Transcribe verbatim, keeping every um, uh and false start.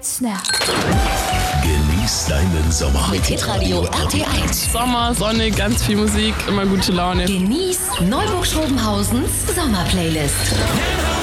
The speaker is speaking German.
Snap. Genieß deinen Sommer. Mit Hitradio R T eins. Sommer, Sonne, ganz viel Musik, immer gute Laune. Genieß Neuburg-Schrobenhausens Sommerplaylist.